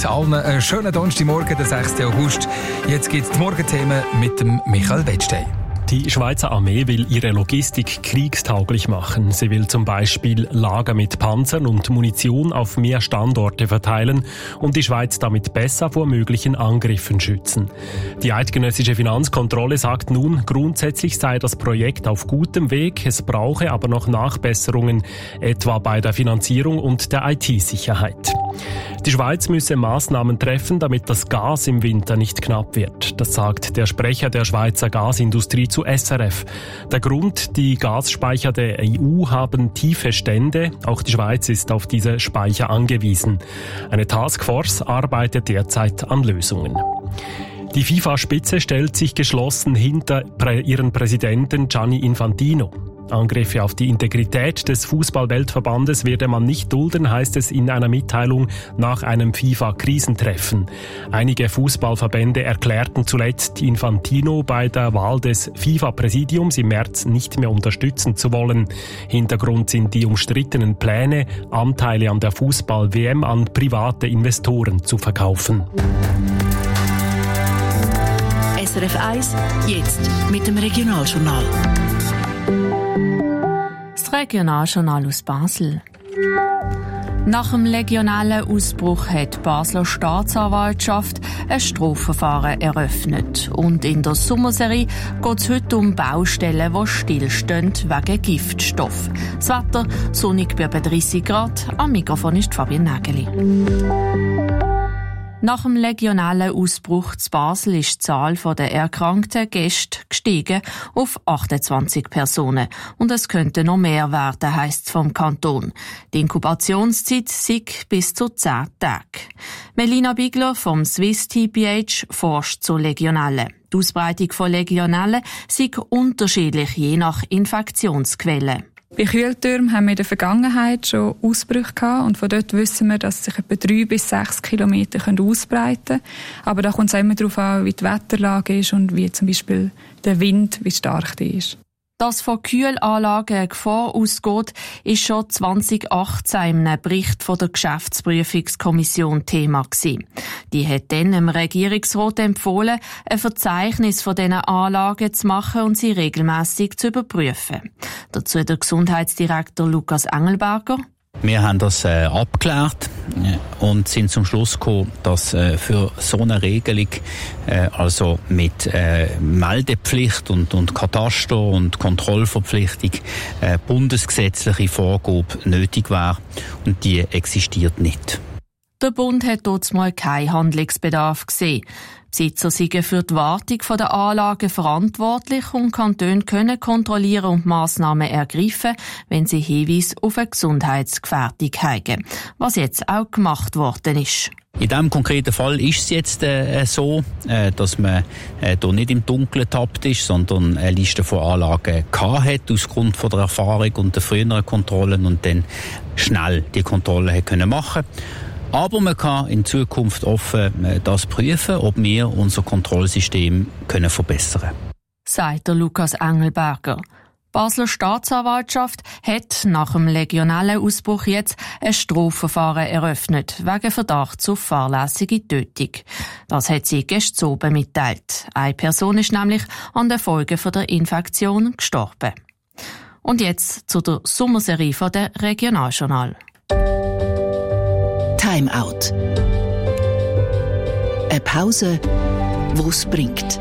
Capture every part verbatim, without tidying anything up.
wünscht allen einen schönen Donnerstagmorgen, den sechsten August. Jetzt gibt es die Morgenthemen mit dem Michael Wettstein. Die Schweizer Armee will ihre Logistik kriegstauglich machen. Sie will zum Beispiel Lager mit Panzern und Munition auf mehr Standorte verteilen und die Schweiz damit besser vor möglichen Angriffen schützen. Die eidgenössische Finanzkontrolle sagt nun, grundsätzlich sei das Projekt auf gutem Weg, es brauche aber noch Nachbesserungen, etwa bei der Finanzierung und der I T-Sicherheit. Die Schweiz müsse Maßnahmen treffen, damit das Gas im Winter nicht knapp wird. Das sagt der Sprecher der Schweizer Gasindustrie zu S R F. Der Grund, die Gasspeicher der E U haben tiefe Stände. Auch die Schweiz ist auf diese Speicher angewiesen. Eine Taskforce arbeitet derzeit an Lösungen. Die FIFA-Spitze stellt sich geschlossen hinter ihren Präsidenten Gianni Infantino. Angriffe auf die Integrität des Fußball-Weltverbandes werde man nicht dulden, heißt es in einer Mitteilung nach einem FIFA-Krisentreffen. Einige Fußballverbände erklärten zuletzt Infantino bei der Wahl des FIFA-Präsidiums im März nicht mehr unterstützen zu wollen. Hintergrund sind die umstrittenen Pläne, Anteile an der Fußball-W M an private Investoren zu verkaufen. S R F eins, jetzt mit dem Regionaljournal. Das Regionaljournal aus Basel. Nach dem legionellen Ausbruch hat die Basler Staatsanwaltschaft ein Strafverfahren eröffnet. Und in der Sommerserie geht es heute um Baustellen, die stillstehen wegen Giftstoff. Das Wetter sonnig bei dreißig Grad. Am Mikrofon ist Fabian Nägeli. Nach dem legionellen Ausbruch zu Basel ist die Zahl der erkrankten Gäste gestiegen auf achtundzwanzig Personen. Und es könnte noch mehr werden, heisst es vom Kanton. Die Inkubationszeit sei bis zu zehn Tage. Melina Bigler vom Swiss T B H forscht zu Legionellen. Die Ausbreitung von Legionellen sei unterschiedlich, je nach Infektionsquelle. Bei Kühltürmen haben wir in der Vergangenheit schon Ausbrüche gehabt und von dort wissen wir, dass sich etwa drei bis sechs Kilometer ausbreiten können. Aber da kommt es immer darauf an, wie die Wetterlage ist und wie zum Beispiel der Wind, wie stark der ist. Dass von Kühlanlagen eine Gefahr ausgeht, ist schon zwanzig achtzehn in einem Bericht von der Geschäftsprüfungskommission Thema gewesen. Die hat dann dem Regierungsrat empfohlen, ein Verzeichnis von diesen Anlagen zu machen und sie regelmässig zu überprüfen. Dazu der Gesundheitsdirektor Lukas Engelberger. Wir haben das äh, abgeklärt und sind zum Schluss gekommen, dass äh, für so eine Regelung, äh, also mit äh, Meldepflicht und, und Kataster und Kontrollverpflichtung, äh, bundesgesetzliche Vorgabe nötig wäre und die existiert nicht. Der Bund hat dort mal keinen Handlungsbedarf gesehen. Besitzer sind für die Wartung der Anlagen verantwortlich und Kantone können kontrollieren und Massnahmen ergreifen, wenn sie Hinweise auf eine Gesundheitsgefährdung haben. Was jetzt auch gemacht worden ist. In diesem konkreten Fall ist es jetzt äh, so, äh, dass man äh, hier nicht im Dunkeln getappt ist, sondern eine Liste von Anlagen gehabt hat, ausgrund von der Erfahrung und der früheren Kontrollen und dann schnell die Kontrolle hat können machen. Aber man kann in Zukunft offen das prüfen, ob wir unser Kontrollsystem können verbessern können. Sagt der Lukas Engelberger. Die Basler Staatsanwaltschaft hat nach dem legionellen Ausbruch jetzt ein Strafverfahren eröffnet, wegen Verdachts auf fahrlässige Tötung. Das hat sie gestern oben mitteilt. Eine Person ist nämlich an den Folgen der Infektion gestorben. Und jetzt zu der Sommerserie von der Regionaljournal. Time Out. Eine Pause, die es bringt.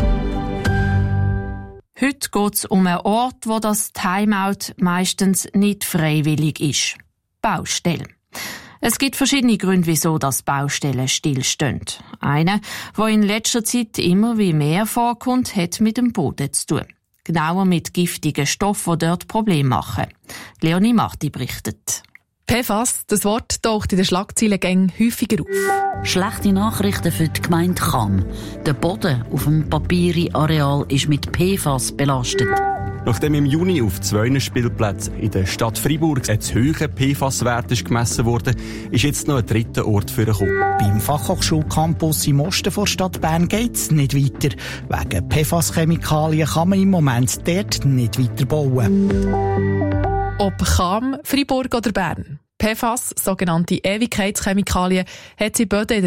Heute geht es um einen Ort, wo das Timeout meistens nicht freiwillig ist. Baustellen. Es gibt verschiedene Gründe, wieso das Baustellen stillstehen. Einer, der in letzter Zeit immer wie mehr vorkommt, hat mit dem Boden zu tun. Genauer mit giftigen Stoffen, die dort Probleme machen. Leonie Marti berichtet. P F A S, das Wort taucht in den Schlagzeilengängen häufiger auf. Schlechte Nachrichten für die Gemeinde Cham. Der Boden auf dem Papiri-Areal ist mit P F A S belastet. Nachdem im Juni auf zwei Spielplätzen in der Stadt Freiburg ein zu hoher P F A S-Wert gemessen wurde, ist jetzt noch ein dritter Ort für gekommen. Beim Fachhochschulcampus im Osten der Stadt Bern geht es nicht weiter. Wegen P F A S-Chemikalien kann man im Moment dort nicht weiter bauen. Ob Cham, Freiburg oder Bern. P F A S, sogenannte Ewigkeitschemikalien, hat sie Böden in